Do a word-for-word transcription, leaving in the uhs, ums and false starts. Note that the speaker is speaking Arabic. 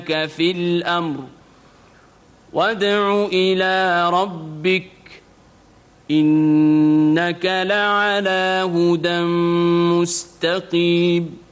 في الأمر وادع إلى ربك إنك لعلى هدى مستقيم.